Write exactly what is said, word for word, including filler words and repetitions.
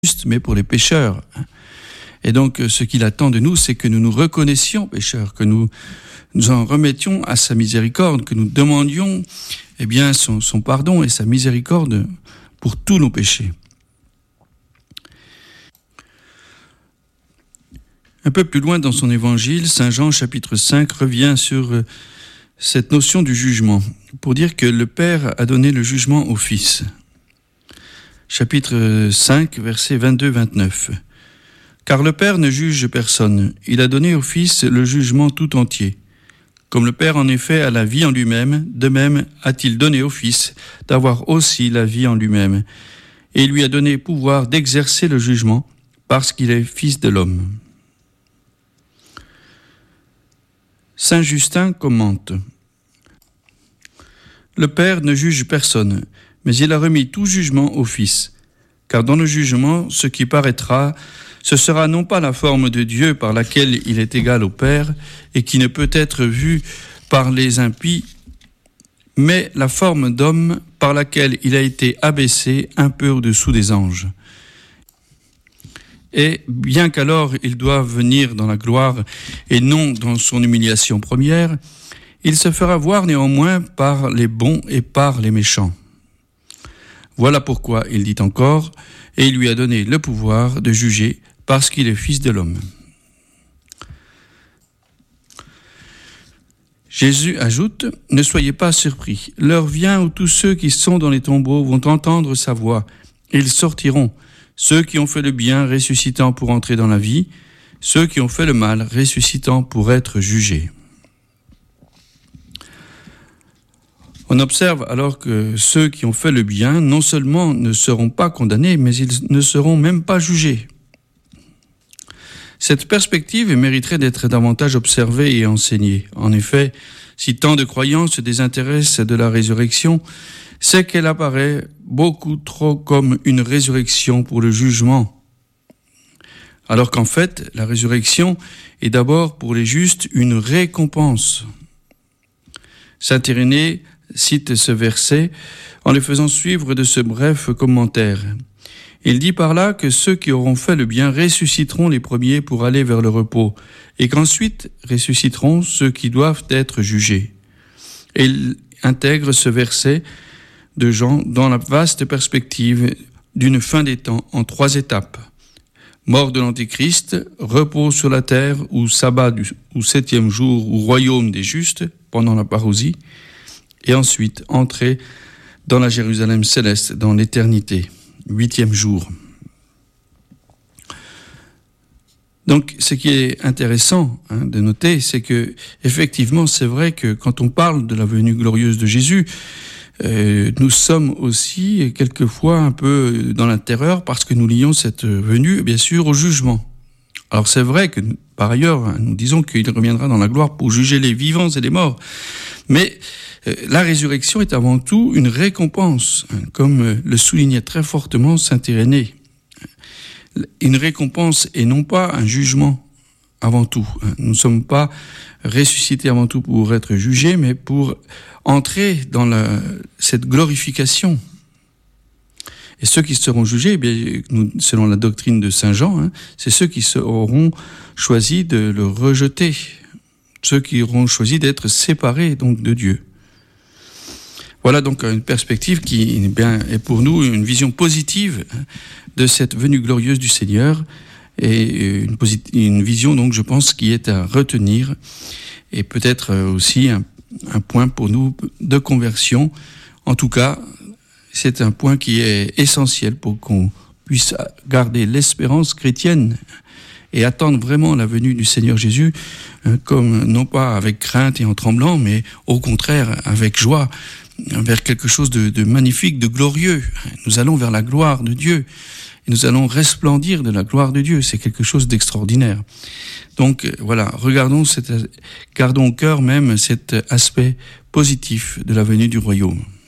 justes, mais pour les pécheurs. Et donc, ce qu'il attend de nous, c'est que nous nous reconnaissions pécheurs, que nous nous en remettions à sa miséricorde, que nous demandions eh bien, son, son pardon et sa miséricorde pour tous nos péchés. Un peu plus loin dans son évangile, saint Jean chapitre cinq revient sur cette notion du jugement, pour dire que le Père a donné le jugement au Fils. Chapitre cinq, versets vingt-deux vingt-neuf. Car le Père ne juge personne, il a donné au Fils le jugement tout entier. Comme le Père en effet a la vie en lui-même, de même a-t-il donné au Fils d'avoir aussi la vie en lui-même. Et il lui a donné pouvoir d'exercer le jugement, parce qu'il est Fils de l'homme. Saint Justin commente. Le Père ne juge personne, mais il a remis tout jugement au Fils. Car dans le jugement, ce qui paraîtra, ce sera non pas la forme de Dieu par laquelle il est égal au Père et qui ne peut être vue par les impies, mais la forme d'homme par laquelle il a été abaissé un peu au-dessous des anges. Et bien qu'alors il doive venir dans la gloire et non dans son humiliation première, il se fera voir néanmoins par les bons et par les méchants. Voilà pourquoi il dit encore, et il lui a donné le pouvoir de juger parce qu'il est Fils de l'homme. Jésus ajoute, « Ne soyez pas surpris, l'heure vient où tous ceux qui sont dans les tombeaux vont entendre sa voix, et ils sortiront. Ceux qui ont fait le bien ressuscitant pour entrer dans la vie, ceux qui ont fait le mal ressuscitant pour être jugés. » On observe alors que ceux qui ont fait le bien non seulement ne seront pas condamnés, mais ils ne seront même pas jugés. Cette perspective mériterait d'être davantage observée et enseignée. En effet, si tant de croyants se désintéressent de la résurrection, c'est qu'elle apparaît beaucoup trop comme une résurrection pour le jugement. Alors qu'en fait, la résurrection est d'abord pour les justes une récompense. Saint Irénée cite ce verset en le faisant suivre de ce bref commentaire. Il dit par là que ceux qui auront fait le bien ressusciteront les premiers pour aller vers le repos, et qu'ensuite ressusciteront ceux qui doivent être jugés. Et il intègre ce verset de Jean dans la vaste perspective d'une fin des temps en trois étapes. Mort de l'Antéchrist, repos sur la terre ou sabbat du, ou septième jour ou royaume des justes pendant la parousie, et ensuite entrée dans la Jérusalem céleste, dans l'éternité, huitième jour. Donc, ce qui est intéressant hein, de noter, c'est que, effectivement, c'est vrai que quand on parle de la venue glorieuse de Jésus, euh, nous sommes aussi quelquefois un peu dans la terreur parce que nous lions cette venue, bien sûr, au jugement. Alors, c'est vrai que, par ailleurs, hein, nous disons qu'il reviendra dans la gloire pour juger les vivants et les morts. Mais euh, la résurrection est avant tout une récompense, hein, comme euh, le soulignait très fortement saint Irénée. Une récompense et non pas un jugement avant tout. Nous ne sommes pas ressuscités avant tout pour être jugés, mais pour entrer dans la, cette glorification. Et ceux qui seront jugés, eh bien, nous, selon la doctrine de saint Jean, hein, c'est ceux qui auront choisi de le rejeter, ceux qui auront choisi d'être séparés donc de Dieu. Voilà donc une perspective qui eh bien, est pour nous une vision positive de cette venue glorieuse du Seigneur et une, posit- une vision donc je pense qui est à retenir et peut-être aussi un, un point pour nous de conversion. En tout cas, c'est un point qui est essentiel pour qu'on puisse garder l'espérance chrétienne et attendre vraiment la venue du Seigneur Jésus comme non pas avec crainte et en tremblant, mais au contraire avec joie, vers quelque chose de, de magnifique, de glorieux. Nous allons vers la gloire de Dieu. Et nous allons resplendir de la gloire de Dieu. C'est quelque chose d'extraordinaire. Donc voilà, regardons, cette, gardons au cœur même cet aspect positif de la venue du royaume.